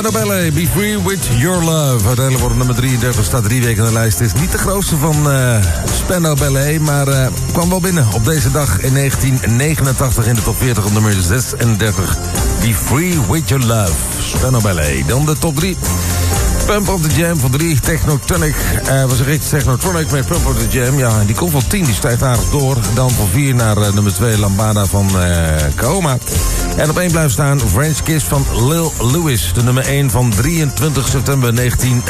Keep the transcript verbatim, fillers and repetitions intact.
Spandau Ballet, Be Free With Your Love. Uiteindelijk wordt nummer drieëndertig, staat drie weken in de lijst. Het is niet de grootste van uh, Spandau Ballet, maar uh, kwam wel binnen op deze dag in negentien negenentachtig in de top veertig op nummer zesendertig. Be Free With Your Love, Spandau Ballet. Dan de top drie. Pump Up The Jam van drie, Technotronic. Uh, was een richtig Technotronic met Pump Up The Jam. Ja, die komt van tien, die stijgt aardig door. Dan van vier naar uh, nummer twee, Lambada van uh, Kaoma. En op één blijft staan French Kiss van Lil Louis. De nummer één van drieëntwintig september negentien